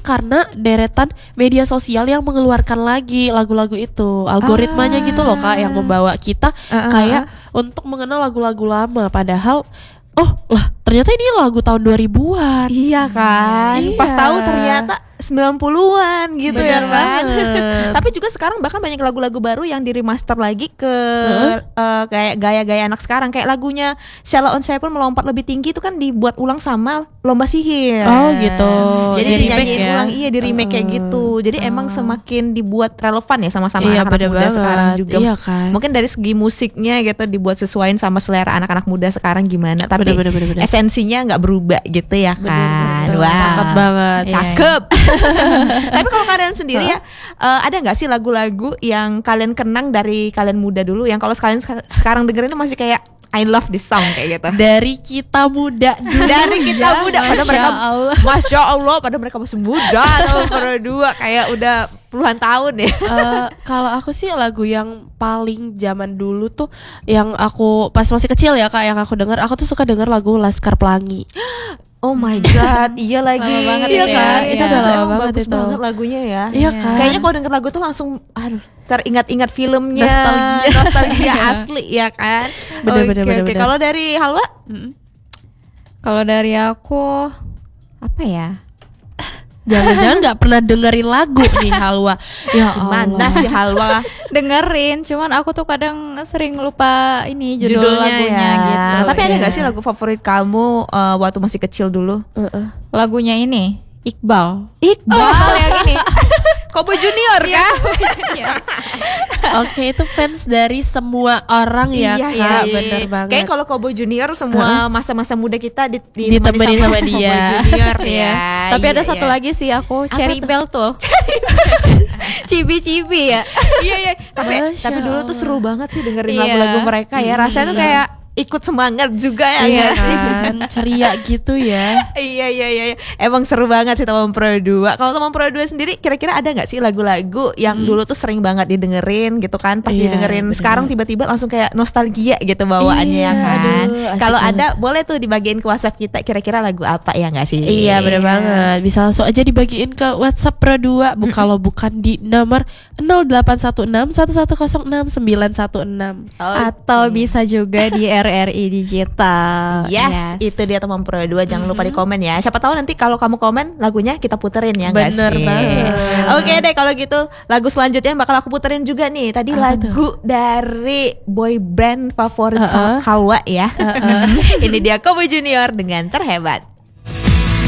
karena deretan media sosial yang mengeluarkan lagi lagu-lagu itu. Algoritmanya gitu loh Kak, yang membawa kita kayak untuk mengenal lagu-lagu lama. Padahal oh lah ternyata ini lagu tahun 2000-an. Iya kan. Iya. Pas tahu ternyata 90-an gitu. Bener ya kan. banget. Tapi juga sekarang bahkan banyak lagu-lagu baru yang di-remaster lagi ke kayak gaya-gaya anak sekarang. Kayak lagunya Sheila on 7 melompat lebih tinggi itu kan dibuat ulang sama Lomba Sihir. Oh gitu. Jadi Di-remake dinyanyiin ya? ulang, iya di-remake kayak gitu. Jadi emang semakin dibuat relevan ya sama-sama Iya, anak-anak bener muda banget. sekarang juga. Iya kan. Mungkin dari segi musiknya gitu dibuat sesuaiin sama selera anak-anak muda sekarang gimana. Tapi Bener. esensinya nggak berubah gitu ya kan. Betul. Cakep banget. Cakep. Tapi kalau kalian sendiri ya ada nggak sih lagu-lagu yang kalian kenang dari kalian muda dulu, yang kalau kalian sekarang dengerin itu masih kayak I love this song kayak gitu? Dari kita muda dulu. Dari kita muda, pada mereka Allah. Masya Allah, pada mereka masih muda atau berdua kayak udah puluhan tahun ya. Kalau aku sih lagu yang paling zaman dulu tuh yang aku pas masih kecil ya Kak, yang aku dengar, aku tuh suka denger lagu Laskar Pelangi. Oh my god, iya lagi. Lama banget Iya itu kan? ya. Itu Iya. udah lama emang banget bagus itu. banget lagunya ya. Iya kan? Kayaknya kalau denger lagu tuh langsung teringat-ingat filmnya, Nostalgia. nostalgia asli ya kan. Bener. Oke. Kalau dari Halwa? Kalau dari aku apa ya? Jangan-jangan nggak pernah dengerin lagu nih Halwa. Ya Gimana Allah. sih Halwa? Dengerin, cuman aku tuh kadang sering lupa ini judul Judulnya lagunya ya. gitu. Tapi ada ya. nggak sih lagu favorit kamu waktu masih kecil dulu? Lagunya ini Iqbal. Iqbal yang ini. Kobo Junior kan? Oke, itu fans dari semua orang ya Kak, bener banget. Kayak kalau Kobo Junior semua masa-masa muda kita Ditemenin sama dia. Kobo Junior ya. Tapi ada Iya, satu iya. lagi sih aku Cherry tuh? Bell tuh. Cibi-cibi ya. Iya. Tapi Masya dulu tuh seru banget sih dengerin Iya. lagu-lagu mereka ya. Rasanya tuh kayak ikut semangat juga ya Iya nggak sih? kan, ceria gitu ya. Iya. Emang seru banget sih Teman Pro 2. Kalau Teman Pro 2 sendiri kira-kira ada nggak sih lagu-lagu yang dulu tuh sering banget didengerin gitu kan? Pas Iya, didengerin bener. sekarang tiba-tiba langsung kayak nostalgia gitu bawaannya Iya, ya kan? aduh, asik Kalau banget. ada boleh tuh dibagiin ke WhatsApp kita kira-kira lagu apa ya nggak sih? Iya bener banget. Bisa langsung aja dibagiin ke WhatsApp Pro 2 kalau bukan di nomor 0816 1106 916. Atau bisa juga di RRI Digital. Yes, itu dia Teman Pro 2. Jangan lupa di komen ya. Siapa tahu nanti kalau kamu komen lagunya kita puterin ya nggak Bener sih? banget. Oke deh kalau gitu lagu selanjutnya bakal aku puterin juga nih. Tadi lagu dari boy band favorit Halwa ya. Ini dia Kobo Junior dengan Terhebat.